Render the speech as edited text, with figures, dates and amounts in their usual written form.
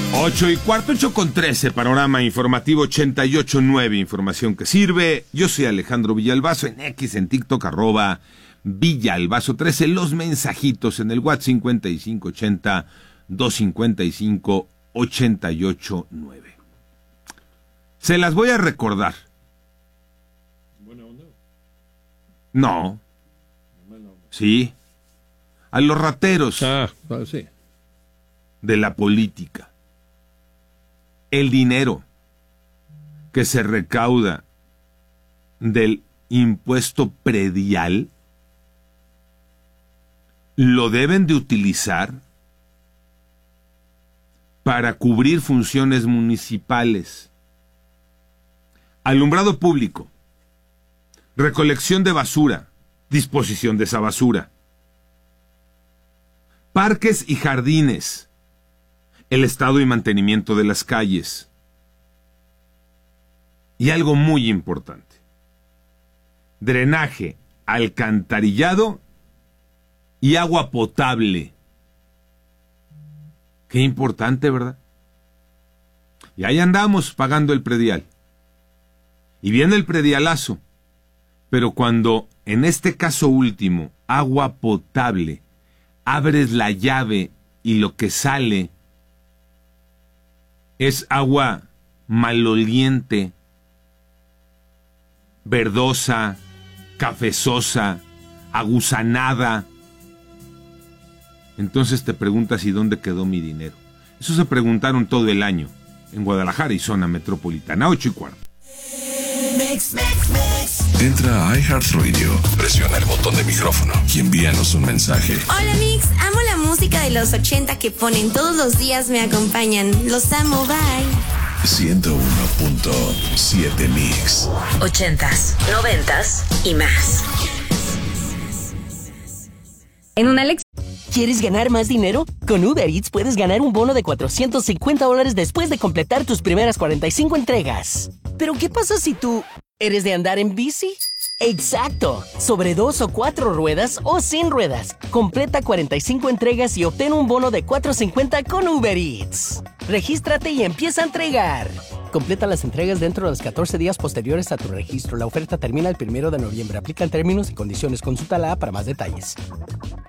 8:15, 8:13, panorama informativo 88.9, información que sirve. Yo soy Alejandro Villalbazo, en X, en TikTok, @Villalbazo13, los mensajitos en el WhatsApp 5580-255-889. Se las voy a recordar. ¿Buena onda? No. Mala onda. Sí. A los rateros Sí. de la política. El dinero que se recauda del impuesto predial lo deben de utilizar para cubrir funciones municipales, alumbrado público, recolección de basura, disposición de esa basura, parques y jardines, el estado y mantenimiento de las calles. Y algo muy importante: drenaje, alcantarillado y agua potable. Qué importante, ¿verdad? Y ahí andamos pagando el predial. Y viene el predialazo. Pero cuando, en este caso último, agua potable, abres la llave y lo que sale es agua maloliente, verdosa, cafezosa, aguzanada. Entonces te preguntas, ¿y dónde quedó mi dinero? Eso se preguntaron todo el año en Guadalajara y zona metropolitana. 8:15. Entra a iHeartRadio, presiona el botón de micrófono y envíanos un mensaje. Hola Mix, amo la música de los 80 que ponen todos los días, me acompañan. Los amo, bye. 101.7 Mix. 80s, 90s y más. En una lección. ¿Quieres ganar más dinero? Con Uber Eats puedes ganar un bono de $450 después de completar tus primeras 45 entregas. Pero ¿qué pasa si tú eres de andar en bici? ¡Exacto! Sobre 2 o 4 ruedas o sin ruedas. Completa 45 entregas y obtén un bono de $450 con Uber Eats. Regístrate y empieza a entregar. Completa las entregas dentro de los 14 días posteriores a tu registro. La oferta termina el 1 de noviembre. Aplican términos y condiciones. Consulta la app para más detalles.